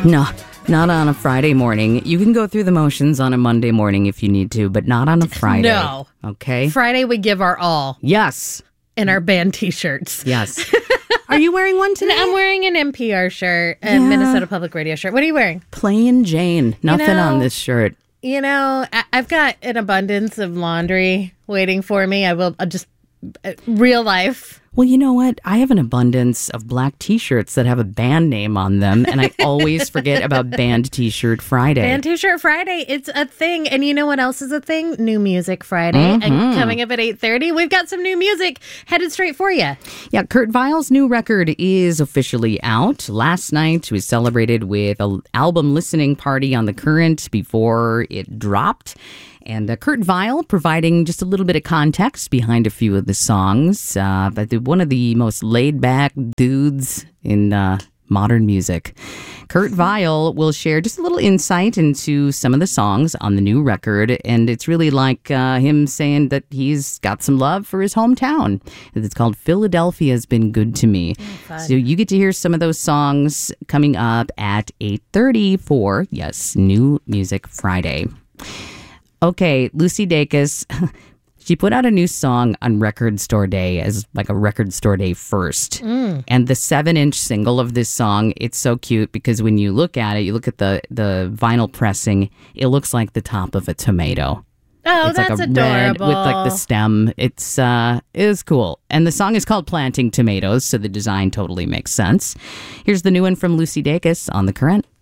No, not on a Friday morning. You can go through the motions on a Monday morning if you need to, but not on a Friday. No. Okay? Friday we give our all Yes. in our band t-shirts. Yes. Are you wearing one today? I'm wearing an NPR shirt and Minnesota Public Radio shirt. What are you wearing? Plain Jane. Nothing on this shirt. You know, I've got an abundance of laundry waiting for me. I'll just real life. Well, you know what? I have an abundance of black T-shirts that have a band name on them, and I always forget about Band T-shirt Friday. Band T-shirt Friday, it's a thing. And you know what else is a thing? New Music Friday. And coming up at 8:30, we've got some new music headed straight for you. Yeah, Kurt Weill's new record is officially out. Last night was celebrated with an album listening party on The Current before it dropped. And Kurt Weill providing just a little bit of context behind a few of the songs. But one of the most laid-back dudes in modern music. Kurt Weill will share just a little insight into some of the songs on the new record. And it's really like him saying that he's got some love for his hometown. It's called Philadelphia's Been Good to Me. So you get to hear some of those songs coming up at 8:30 for, New Music Friday. Okay, Lucy Dacus, she put out a new song on Record Store Day as like a Record Store Day first. And the 7-inch single of this song, it's so cute because when you look at it, you look at the vinyl pressing, it looks like the top of a tomato. Oh, it's that's like a adorable. red with like the stem. It is cool. And the song is called Planting Tomatoes, so the design totally makes sense. Here's the new one from Lucy Dacus on The Current.